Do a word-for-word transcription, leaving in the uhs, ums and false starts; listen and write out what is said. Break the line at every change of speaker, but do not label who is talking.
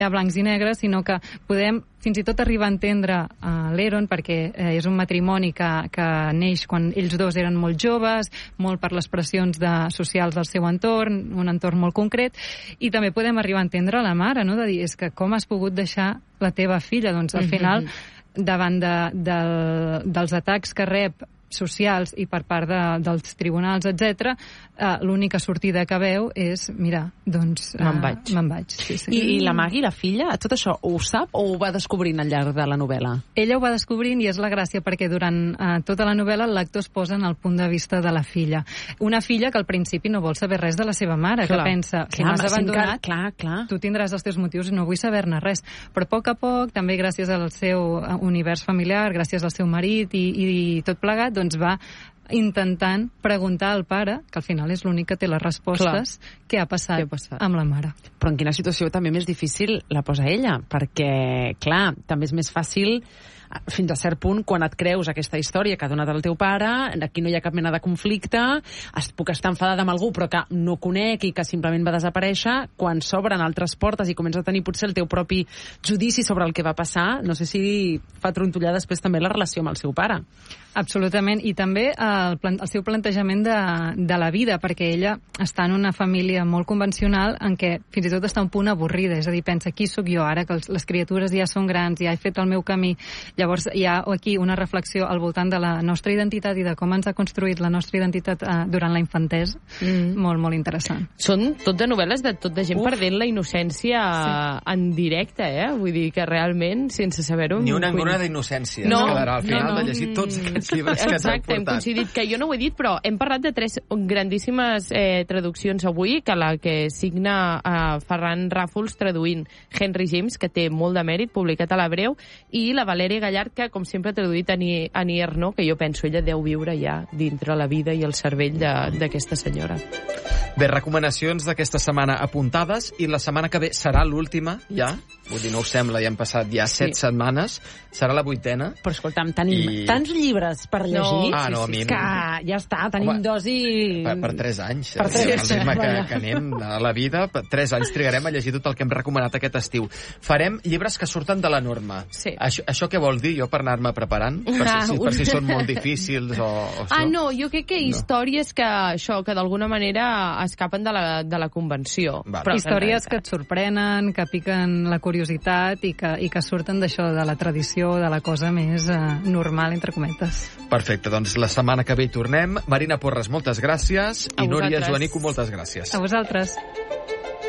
a blancs i negres, sinó que podem fins i tot arribar a entendre uh, l'Aaron, perquè eh, és un matrimoni que, que neix quan ells dos eren molt joves, molt per les pressions de, socials del seu entorn, un entorn molt concret, i també podem arribar a entendre la mare, no? De dir, és que com has pogut deixar la teva filla? Doncs al final, mm-hmm. davant de, de, dels atacs que rep socials i per part de, dels tribunals, etcètera, eh, l'única sortida que veu és, mira, doncs... Eh,
me'n vaig.
Me'n vaig, sí, sí.
I, I la Maggie, la filla, tot això ho sap o ho va descobrint al llarg de la novel·la?
Ella ho va descobrint i és la gràcia perquè durant eh, tota la novel·la el lector es posa en el punt de vista de la filla. Una filla que al principi no vol saber res de la seva mare, clar, que pensa, si m'has abandonat,
clar, clar.
tu tindràs els teus motius i no vull saber-ne res. Però a poc a poc, també gràcies al seu univers familiar, gràcies al seu marit i, i tot plegat, doncs va intentant preguntar al pare, que al final és l'únic que té les respostes, clar, què ha passat,
ha passat
amb la mare.
Però en quina situació també més difícil la posa ella, perquè, clar, també és més fàcil fins a cert punt, quan et creus aquesta història que ha donat el teu pare, aquí no hi ha cap mena de conflicte, es, puc estar enfadada amb algú però que no conec i que simplement va desaparèixer, quan s'obren altres portes i comença a tenir potser el teu propi judici sobre el que va passar, no sé si fa trontollar després també la relació amb el seu pare.
Absolutament, i també el, el seu plantejament de, de la vida, perquè ella està en una família molt convencional en què fins i tot està un punt avorrida, és a dir, pensa, qui sóc jo ara, que els, les criatures ja són grans, ja he fet el meu camí. Llavors hi ha aquí una reflexió al voltant de la nostra identitat i de com ens ha construït la nostra identitat eh, durant la infantesa, mm. molt, molt interessant.
Són tot de novel·les de tot de gent Uf. perdent la innocència sí. en directe, eh? Vull dir que realment, sense saber-ho...
Ni una engorna d'innocència
no,
es quedarà al final
no, no.
de llegir tots aquests llibres que t'han
Exacte, hem
portat.
coincidit, que jo no ho he dit, però hem parlat de tres grandíssimes eh, traduccions avui, que la que signa eh, Ferran Ràfols traduint Henry James, que té molt de mèrit, publicat a l'Hebreu, i la Valèria Gallard, que com sempre ha traduït Annie, Annie Ernaux, que jo penso ella deu viure ja dintre la vida i el cervell d'aquesta senyora.
Bé, recomanacions d'aquesta setmana apuntades, i la setmana que ve serà l'última, ja? Vull dir, no us sembla, ja han passat ja sí. set setmanes, serà la vuitena.
Però escolta'm, tenim
I...
tants llibres per llegir,
no, ah, no, sí, sí,
que ja està, tenim Home, dosi...
Per, per tres anys.
Per tres
anys. El ritme que, que anem a la vida, per tres anys trigarem a llegir tot el que hem recomanat aquest estiu. Farem llibres que surten de la norma.
Sí.
Això, això què vol dir, jo, per anar-me preparant? Per si, per si són molt difícils o, o
Ah, no, jo crec que històries que, això, que d'alguna manera escapen de la, de la convenció.
Però històries que et sorprenen, que piquen la curiositat i que, i que surten d'això, de la tradició, de la cosa més eh, normal, entre cometes.
Perfecte, doncs la setmana que ve hi tornem. Marina Porres, moltes gràcies.
A
I Núria
vosaltres.
Joanico, moltes gràcies.
A vosaltres.